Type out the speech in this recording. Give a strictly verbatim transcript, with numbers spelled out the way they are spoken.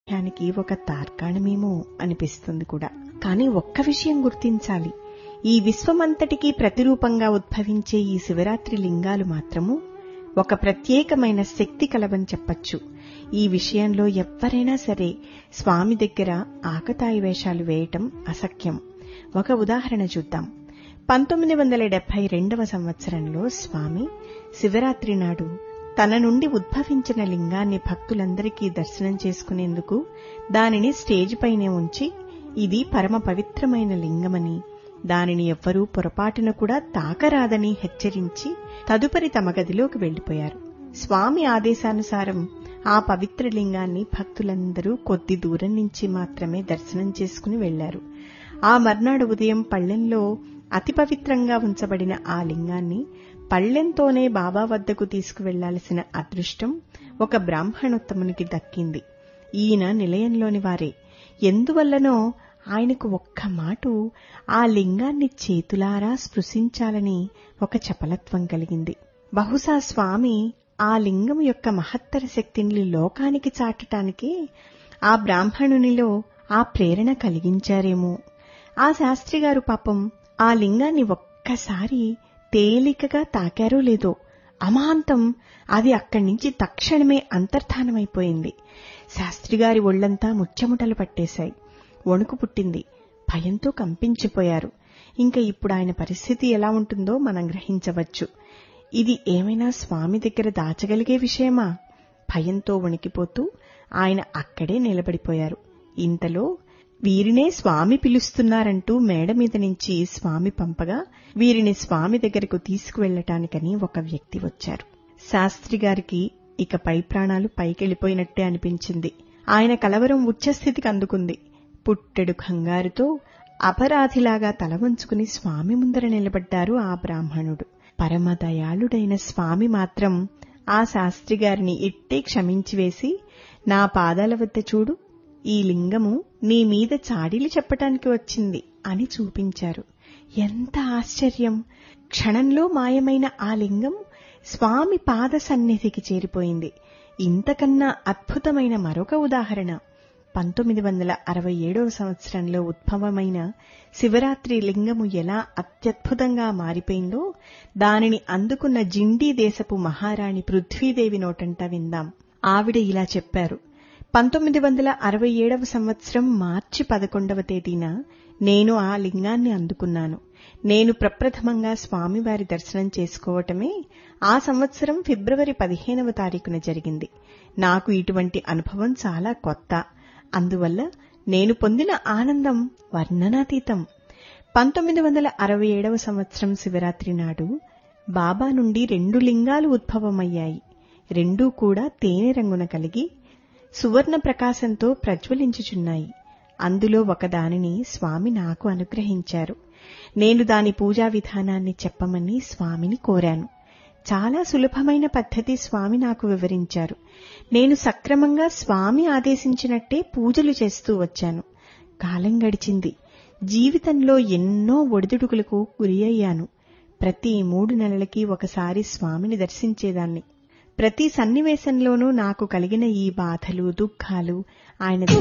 దానికి ఒక తార్కాణమేమో అనిపిస్తుంది కూడా. కానీ ఒక్క విషయం గుర్తించాలి, ఈ విశ్వమంతటికీ ప్రతిరూపంగా ఉద్భవించే ఈ శివరాత్రి లింగాలు మాత్రము ఒక ప్రత్యేకమైన శక్తి కలవని చెప్పచ్చు. ఈ విషయంలో ఎవ్వరైనా సరే స్వామి దగ్గర ఆకతాయి వేషాలు వేయటం అసఖ్యం. ఒక ఉదాహరణ చూద్దాం. పంతొమ్మిది వందల డెబ్బై రెండవ సంవత్సరంలో స్వామి శివరాత్రి నాడు తన నుండి ఉద్భవించిన లింగాన్ని భక్తులందరికీ దర్శనం చేసుకునేందుకు దానిని స్టేజ్ పైనే ఉంచి ఇది పరమ పవిత్రమైన లింగమని, దానిని ఎవ్వరూ పొరపాటున కూడా తాకరాదని హెచ్చరించి తదుపరి తమ గదిలోకి వెళ్లిపోయారు. స్వామి ఆదేశానుసారం ఆ పవిత్ర లింగాన్ని భక్తులందరూ కొద్ది దూరం నుంచి మాత్రమే దర్శనం చేసుకుని వెళ్లారు. ఆ మర్నాడు ఉదయం పళ్లెంలో అతి పవిత్రంగా ఉంచబడిన ఆ లింగాన్ని పళ్లెంతోనే బాబా వద్దకు తీసుకువెళ్లాల్సిన అదృష్టం ఒక బ్రాహ్మణోత్తమునికి దక్కింది. ఈయన నిలయంలోని వారే. ఎందువల్లనో ఆయనకు ఒక్క మాటు ఆ లింగాన్ని చేతులారా స్పృశించాలని ఒక చపలత్వం కలిగింది. బహుశా స్వామి ఆ లింగం యొక్క మహత్తర శక్తిని లోకానికి చాటటానికి ఆ బ్రాహ్మణునిలో ఆ ప్రేరణ కలిగించారేమో. ఆ శాస్త్రిగారు పాపం ఆ లింగాన్ని ఒక్కసారి తేలికగా తాకారో లేదో అమాంతం అది అక్కడి నుంచి తక్షణమే అంతర్ధానమైపోయింది. శాస్త్రిగారి ఒళ్లంతా ముచ్చెముటలు పట్టేశాయి. వణుకు పుట్టింది. భయంతో కంపించిపోయారు. ఇంకా ఇప్పుడు ఆయన పరిస్థితి ఎలా ఉంటుందో మనం గ్రహించవచ్చు. ఇది ఏమైనా స్వామి దగ్గర దాచగలిగే విషయమా? భయంతో వణికిపోతూ ఆయన అక్కడే నిలబడిపోయారు. ఇంతలో వీరినే స్వామి పిలుస్తున్నారంటూ మేడ మీద నుంచి స్వామి పంపగా వీరిని స్వామి దగ్గరకు తీసుకువెళ్లటానికని ఒక వ్యక్తి వచ్చారు. శాస్త్రిగారికి ఇక పై ప్రాణాలు పైకెళ్లిపోయినట్టే అనిపించింది. ఆయన కలవరం ఉచ్చస్థితికి అందుకుంది. పుట్టెడు కంగారుతో అపరాధిలాగా తల వంచుకుని స్వామి ముందర నిలబడ్డారు ఆ బ్రాహ్మణుడు. పరమదయాళుడైన స్వామి మాత్రం ఆ శాస్త్రిగారిని ఇట్టే క్షమించివేసి, నా పాదాల వద్ద చూడు, ఈ లింగము నీ మీద చాడీలు చెప్పటానికి వచ్చింది అని చూపించారు. ఎంత ఆశ్చర్యం! క్షణంలో మాయమైన ఆ లింగం స్వామి పాద సన్నిధికి చేరిపోయింది. ఇంతకన్నా అద్భుతమైన మరొక ఉదాహరణ పంతొమ్మిది వందల అరవై ఏడవ సంవత్సరంలో ఉద్భవమైన శివరాత్రి లింగము ఎలా అత్యద్భుతంగా మారిపోయిందో దానిని అందుకున్న జిండీ దేశపు మహారాణి పృథ్వీదేవి నోటంట విందాం. ఆవిడ ఇలా చెప్పారు. పంతొమ్మిది వందల అరవై ఏడవ సంవత్సరం మార్చి పదకొండవ తేదీన నేను ఆ లింగాన్ని అందుకున్నాను. నేను ప్రప్రథమంగా స్వామివారి దర్శనం చేసుకోవటమే ఆ సంవత్సరం ఫిబ్రవరి పదిహేనవ తారీఖున జరిగింది. నాకు ఇటువంటి అనుభవం చాలా కొత్త. అందువల్ల నేను పొందిన ఆనందం వర్ణనాతీతం. పంతొమ్మిది వందల అరవై ఏడవ సంవత్సరం శివరాత్రి నాడు బాబా నుండి రెండు లింగాలు ఉద్భవమయ్యాయి. రెండూ కూడా తేనె రంగున కలిగి సువర్ణ ప్రకాశంతో ప్రజ్వలించుచున్నాయి. అందులో ఒకదానిని స్వామి నాకు అనుగ్రహించారు. నేను దాని పూజా విధానాన్ని చెప్పమని స్వామిని కోరాను. చాలా సులభమైన పద్ధతి స్వామి నాకు వివరించారు. నేను సక్రమంగా స్వామి ఆదేశించినట్టే పూజలు చేస్తూ వచ్చాను. కాలం గడిచింది. జీవితంలో ఎన్నో ఒడిదుడుకులకు గురి అయ్యాను. ప్రతి మూడు నెలలకి ఒకసారి స్వామిని దర్శించేదాన్ని. ప్రతి సన్నివేశంలోనూ నాకు కలిగిన ఈ బాధలు, దుఃఖాలు ఆయన